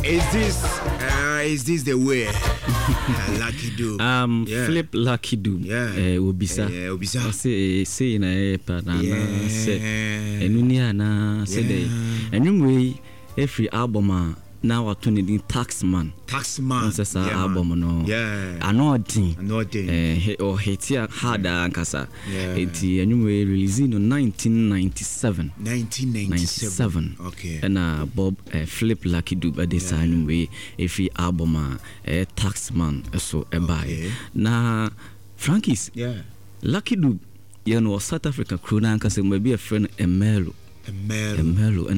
Is this the way? Lucky Dube. Flip Lucky Dube. Obisa. Say na pa na say enunia na say dey. Anyway, every album now we're turning in Taxman. That's our album no. Anodin. Or Hatia harder ankasa. Anyway, releasing in 1997. Okay. And Bob Flip Lucky Dube this anyway every album Taxman so buy. Na Frankie's Lucky Dube you know South Africa crew na ankasa maybe a friend Emelo and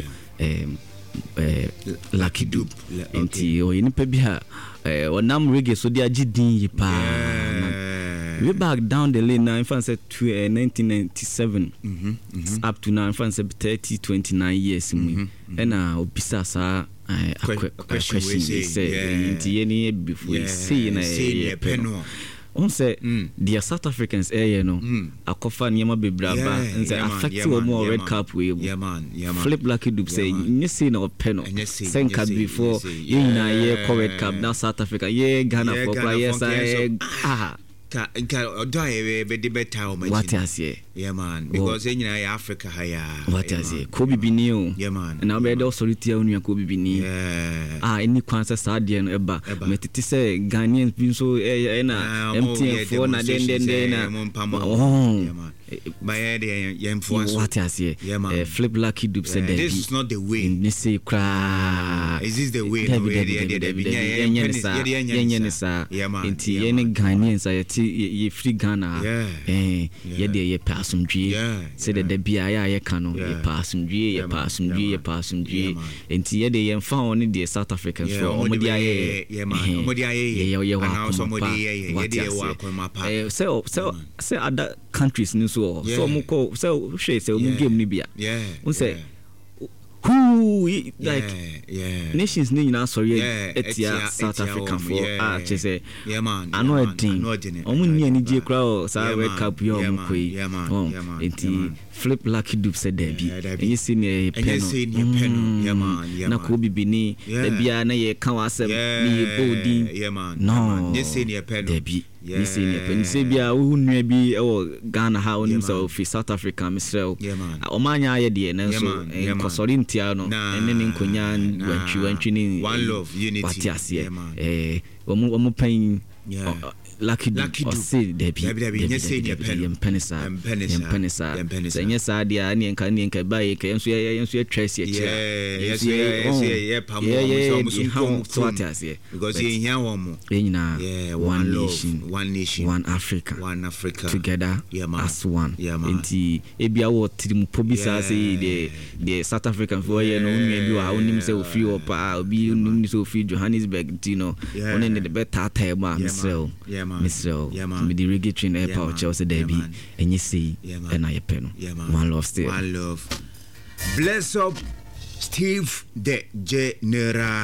Lucky Dube enti o inipa bi ha onam reggae so dia gidin yi pa we back down the lane now in France 1997 up to now in France 29 years and obisa sa question say enti any before say na on say the South Africans no akofa niema bebraba and say affect more red cap we Flip Lucky Dube say you see no pen send card before in na year red cap now South Africa Ghana for players what has ye because in Africa what has ye Kobe Bini and now be also retia Kobe Bini any kwanza sadia no eba metiti say Ghanaians bin so na MTN4 na den what has ye Flip Lucky Dube said this is not the way this say cry is this the way inti any Ghanaians ye free Ghana ye de ye pasumdwe say the bia ye kano ye pasumdwe inti ye de ye fa on the South Africans for omodi aye say other countries ni so mko so say game ni bia say who like nations ni na sorry etia South African for say I know a thing omu ni ani je kra sa red cap yo mkoi enti Flip Lucky Dube said Debbie and you see me na Kobe Bini bia na ye kan wasem ni bodi no Debbie you see me pen say bia wo nua bi Ghana ha onim so fi South Africa Israel omanya ye de na so nkosori ntia no ene ni nkonya wantwi ni one love unity omu pen Lucky Dube say Debbie penisa senya sadia ni enka bae ke enso trace because here one one nation one Africa together as one enti ebia wo tirim pobisa say the South African for you no nwa bi wa onim say ofi opa obi onim say ofi Johannesburg tino onen the better time Israel with the reggae train airport Chelsea Derby and you see and I pen one love still bless up Steve the General.